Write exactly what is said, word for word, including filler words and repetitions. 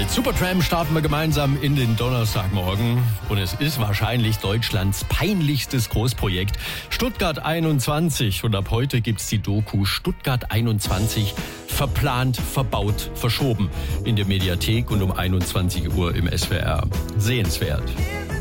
Mit Supertramp starten wir gemeinsam in den Donnerstagmorgen und es ist wahrscheinlich Deutschlands peinlichstes Großprojekt Stuttgart einundzwanzig und ab heute gibt's die Doku Stuttgart einundzwanzig verplant, verbaut, verschoben in der Mediathek und um einundzwanzig Uhr im S W R. Sehenswert.